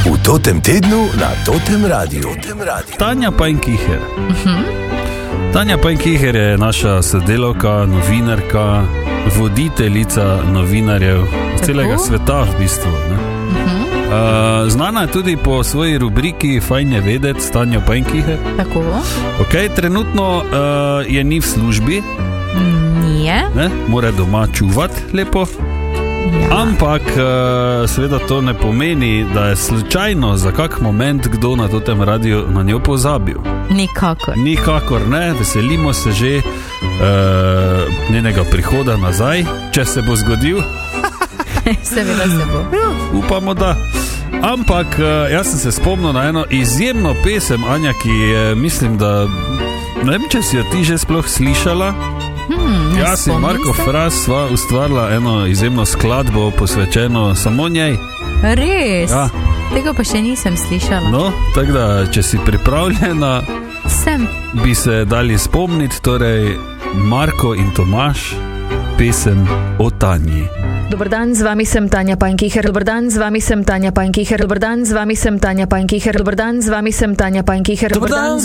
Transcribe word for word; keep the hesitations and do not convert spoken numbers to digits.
V totem tednu na Totem Radiu. Tanja Pajnkiher. Uh-huh. Tanja Pajnkiher je naša sodelavka, novinarka, voditeljica novinarjev z celega sveta v bistvu. Ne? Uh-huh. Uh, znana je tudi po svoji rubriki Fajn je vedeti s Tanjo Pajnkiher. Tako. Okay, trenutno uh, je ni v službi. Nije. Ne? Mora doma čuvati lepo. Ja. Ampak uh, seveda to ne pomeni, da je slučajno za kak moment kdo na Totem Radiu na njo pozabil. Nikakor. Nikakor ne, veselimo se že uh, njenega prihoda nazaj, če se bo zgodil. Seveda se bo. Upamo, da. Ampak uh, jaz sem se spomnil na eno izjemno pesem, Anja, ki je, mislim, da ne vem, če si jo ti že sploh slišala. Hmm, Jaz in Marko Fras sva ustvarila eno izjemno skladbo posvečeno samo njej. Res? Ja. Tega pa še nisem slišala. No, tako da, če si pripravljena, sem. Bi se dali spomniti, torej Marko in Tomaž, pesem o Tanji. Dobar dan, z vami sem Tanja Pajnkiher. Dobar dan, z vami sem Tanja Pajnkiher. Dobar dan, z vami sem Tanja Pajnkiher. Dobar dan, z vami sem Tanja Pajnkiher. Dobar dan.